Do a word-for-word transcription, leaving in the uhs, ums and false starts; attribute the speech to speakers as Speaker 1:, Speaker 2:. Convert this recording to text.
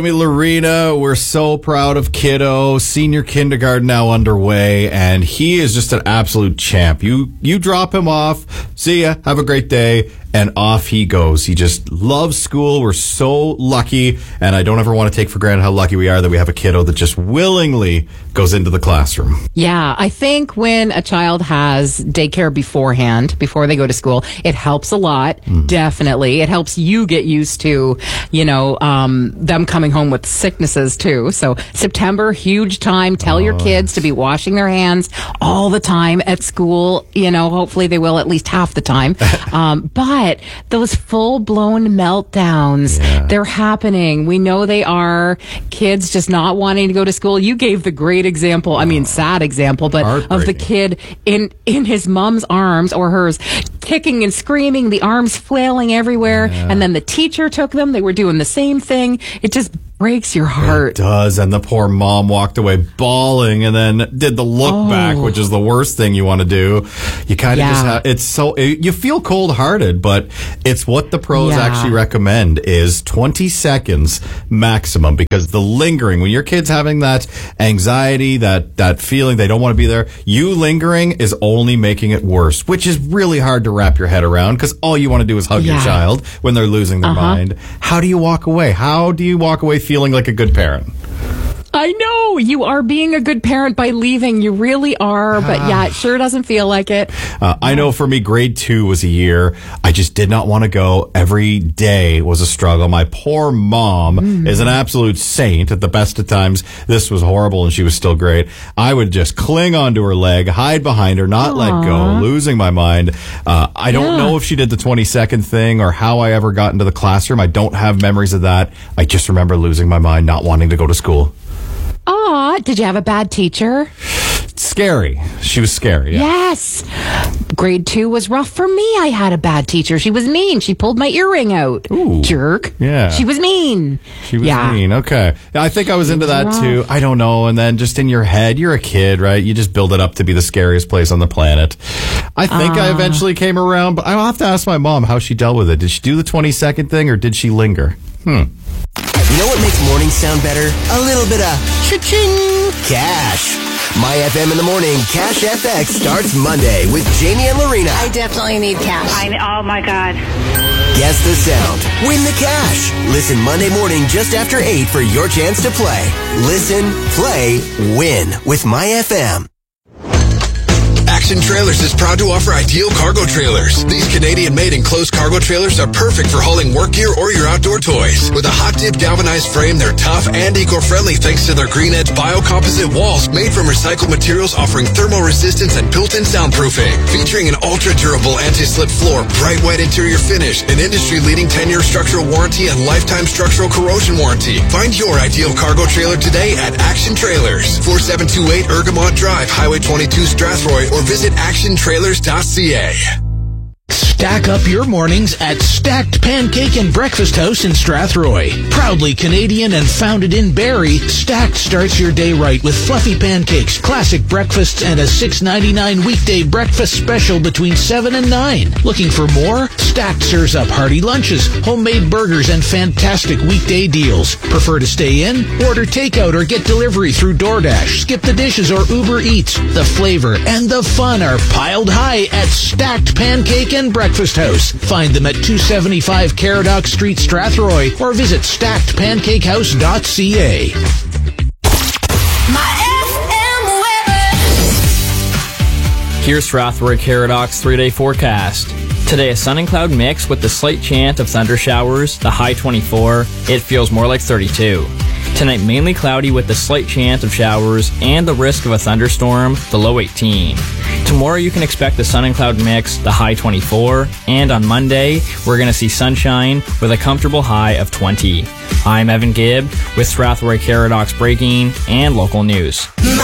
Speaker 1: Lorena, we're so proud of kiddo. Senior kindergarten now underway, and he is just an absolute champ. You you drop him off, see ya, have a great day, and off he goes. He just loves school. We're so lucky, and I don't ever want to take for granted how lucky we are that we have a kiddo that just willingly goes into the classroom.
Speaker 2: Yeah, I think when a child has daycare beforehand, before they go to school, it helps a lot. Mm. Definitely. It helps you get used to, you know, um, them coming home with sicknesses too. So September, huge time. Tell oh. your kids to be washing their hands all the time at school. You know, hopefully they will at least half the time. um, but those full-blown meltdowns, yeah. they're happening. We know they are. Kids just not wanting to go to school. You gave the great example, I mean, sad example, but of the kid in, in his mom's arms or hers, kicking and screaming, the arms flailing everywhere. Yeah. And then the teacher took them. They were doing the same thing. It just breaks your heart.
Speaker 1: It does. And the poor mom walked away bawling and then did the look oh. back, which is the worst thing you want to do. You kind of yeah. just have, it's so, it, you feel cold hearted, but it's what the pros yeah. actually recommend is twenty seconds maximum, because the lingering, when your kid's having that anxiety, that, that feeling they don't want to be there, you lingering is only making it worse, which is really hard to wrap your head around, because all you want to do is hug yeah. your child when they're losing their uh-huh. mind. How do you walk away? How do you walk away feeling like a good parent?
Speaker 2: I know you are being a good parent by leaving. You really are. But yeah, it sure doesn't feel like it.
Speaker 1: Uh, I know for me, grade two was a year I just did not want to go. Every day was a struggle. My poor mom mm. is an absolute saint. At the best of times, this was horrible and she was still great. I would just cling onto her leg, hide behind her, not Aww. let go, losing my mind. Uh, I don't yeah. know if she did the twenty second thing or how I ever got into the classroom. I don't have memories of that. I just remember losing my mind, not wanting to go to school.
Speaker 2: Aw, did you have a bad teacher?
Speaker 1: Scary. She was scary. Yeah.
Speaker 2: Yes. Grade two was rough for me. I had a bad teacher. She was mean. She pulled my earring out.
Speaker 1: Ooh.
Speaker 2: Jerk.
Speaker 1: Yeah.
Speaker 2: She was mean.
Speaker 1: She was
Speaker 2: yeah.
Speaker 1: mean. Okay. I think I was into that rough. too. I don't know. And then just in your head, you're a kid, right? You just build it up to be the scariest place on the planet. I think uh, I eventually came around, but I'll have to ask my mom how she dealt with it. Did she do the twenty second thing or did she linger? Hmm.
Speaker 3: You know what makes mornings sound better? A little bit of cha-ching cash. My F M in the morning, Cash F X starts Monday with Jamie and Lorena.
Speaker 4: I definitely need cash.
Speaker 5: I, oh my God.
Speaker 3: Guess the sound. Win the cash. Listen Monday morning just after eight for your chance to play. Listen, play, win with My F M.
Speaker 6: Action Trailers is proud to offer Ideal Cargo Trailers. These Canadian-made enclosed cargo trailers are perfect for hauling work gear or your outdoor toys. With a hot-dip galvanized frame, they're tough and eco-friendly thanks to their green-edge biocomposite walls made from recycled materials offering thermal resistance and built-in soundproofing. Featuring an ultra-durable anti-slip floor, bright white interior finish, an industry-leading ten-year structural warranty, and lifetime structural corrosion warranty. Find your Ideal Cargo Trailer today at Action Trailers, four seven two eight Ergamont Drive, Highway twenty-two, Strathroy, or visit action trailers dot c a.
Speaker 7: Stack up your mornings at Stacked Pancake and Breakfast House in Strathroy. Proudly Canadian and founded in Barrie, Stacked starts your day right with fluffy pancakes, classic breakfasts, and a six ninety-nine weekday breakfast special between seven and nine. Looking for more? Stacked serves up hearty lunches, homemade burgers, and fantastic weekday deals. Prefer to stay in? Order takeout or get delivery through DoorDash, Skip the Dishes, or Uber Eats. The flavor and the fun are piled high at Stacked Pancake and Breakfast House. Find them at two seventy-five Caradoc Street, Strathroy, or visit stacked pancake house dot c a.
Speaker 8: Here's Strathroy Caradoc's three-day forecast. Today, a sun and cloud mix with the slight chance of thunder showers, the high twenty-four. It feels more like thirty-two. Tonight, mainly cloudy with the slight chance of showers and the risk of a thunderstorm, the low eighteen. Tomorrow, you can expect the sun and cloud mix, the high twenty-four. And on Monday, we're going to see sunshine with a comfortable high of twenty. I'm Evan Gibb with Strathroy Caradoc's breaking and local news.